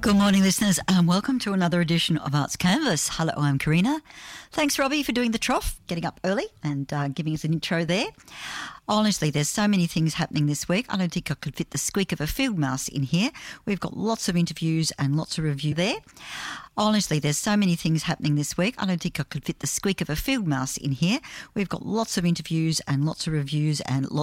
Good morning, listeners, and welcome to another edition of Arts Canvas. Hello, I'm Karina. Thanks, Robbie, for doing the trough, getting up early and giving us an intro there. Honestly, there's so many things happening this week. I don't think I could fit the squeak of a field mouse in here. We've got lots of interviews and lots of review there. Honestly, there's so many things happening this week. I don't think I could fit the squeak of a field mouse in here. We've got lots of interviews and lots of reviews and